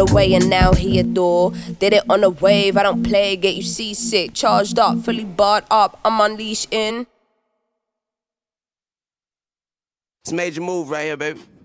the way and now he adore. Did it on a wave, I don't play, get you seasick. Charged up, fully barred up, I'm unleashed in. It's a major move right here, baby.